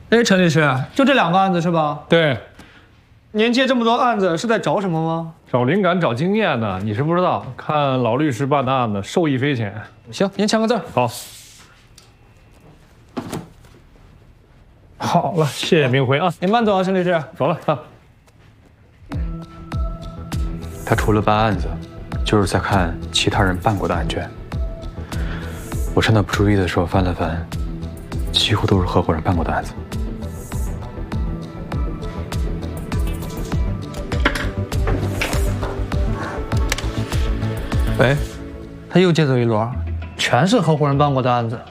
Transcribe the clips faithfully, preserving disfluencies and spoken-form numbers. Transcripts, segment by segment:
哎，陈律师，就这两个案子是吧？ 对， 您接这么多案子是在找什么吗？ 找灵感、找经验呢。你是不知道，看老律师办的案子，受益匪浅。 行，您签个字。 好。好了，谢谢明辉啊。 您慢走啊，陈律师。 走了啊。 他除了办案子，就是在看其他人办过的案卷。我趁他不注意的时候翻了翻，几乎都是合伙人办过的案子。 喂，他又接走一摞，全是合伙人办过的案子。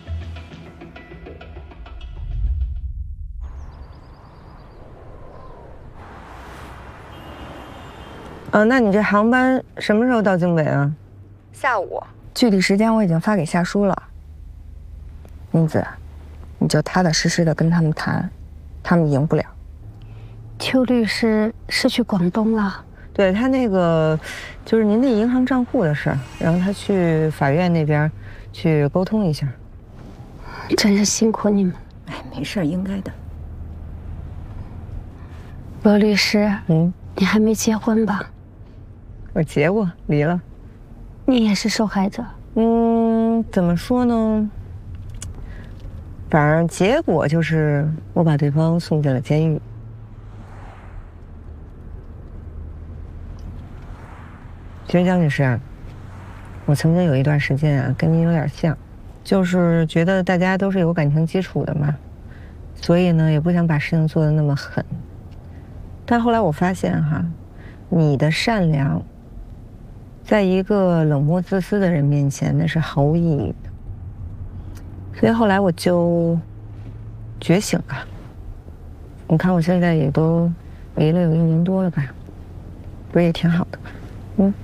哦，那你这航班什么时候到京北啊？ 下午，具体时间我已经发给夏叔了。宁子，你就踏踏实实的跟他们谈，他们赢不了。 邱律师是去广东了？ 对他那个，就是您的银行账户的事儿，让他去法院那边去沟通一下。 真是辛苦你们。 哎，没事，应该的。 罗律师， 嗯， 你还没结婚吧？ 我结过，离了。 你也是受害者。 嗯，怎么说呢？反正结果就是我把对方送进了监狱。其实江女士，我曾经有一段时间啊，跟您有点像，就是觉得大家都是有感情基础的嘛，所以呢，也不想把事情做得那么狠。但后来我发现哈，你的善良，在一个冷漠自私的人面前，那是毫无意义的。所以后来我就觉醒了。你看我现在也都离了有一年多了吧，不是也挺好的吗？嗯。